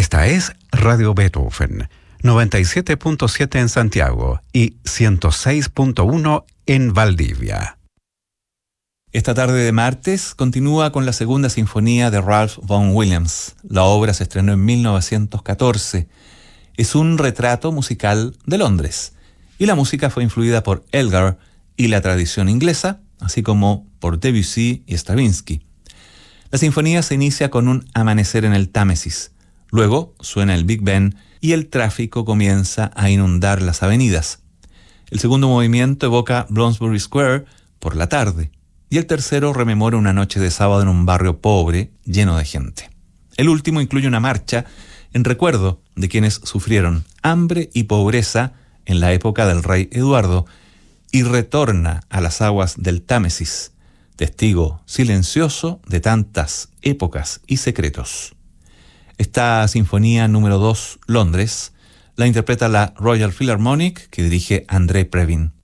Esta es Radio Beethoven, 97.7 en Santiago y 106.1 en Valdivia. Esta tarde de martes continúa con la segunda sinfonía de Ralph Vaughan Williams. La obra se estrenó en 1914. Es un retrato musical de Londres y la música fue influida por Elgar y la tradición inglesa, así como por Debussy y Stravinsky. La sinfonía se inicia con un amanecer en el Támesis. Luego suena el Big Ben y el tráfico comienza a inundar las avenidas. El segundo movimiento evoca Bloomsbury Square por la tarde y el tercero rememora una noche de sábado en un barrio pobre lleno de gente. El último incluye una marcha en recuerdo de quienes sufrieron hambre y pobreza en la época del rey Eduardo y retorna a las aguas del Támesis, testigo silencioso de tantas épocas y secretos. Esta sinfonía número 2, Londres, la interpreta la Royal Philharmonic, que dirige André Previn.